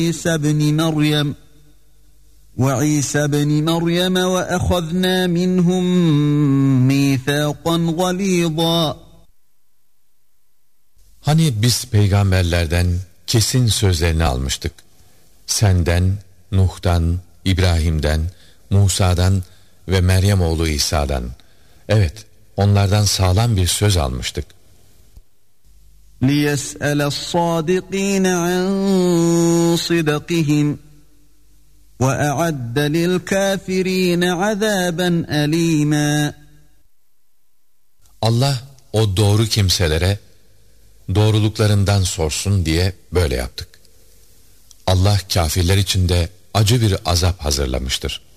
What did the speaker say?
وعيسى بن مريم وأخذنا منهم ميثاقا غليظا. Hani biz peygamberlerden kesin sözlerini almıştık. Senden, Nuh'dan, İbrahim'den, Musa'dan ve Meryem oğlu İsa'dan. Evet, onlardan sağlam bir söz almıştık. لِيَسْأَلَ الصَّادِقِينَ عَنْ صِدَقِهِمْ وَأَعَدَّ لِلْكَافِرِينَ عَذَابًا أَلِيمًا. Allah o doğru kimselere doğruluklarından sorsun diye böyle yaptık. Allah kâfirler için de acı bir azap hazırlamıştır.